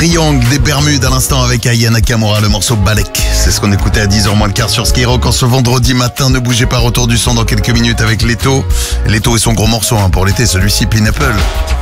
Triangle des Bermudes à l'instant avec Aya Nakamura, le morceau Balek. C'est ce qu'on écoutait à 10h moins le quart sur Skyrock en ce vendredi matin. Ne bougez pas, retour du son dans quelques minutes avec Leto. Leto et son gros morceau pour l'été, celui-ci Pineapple.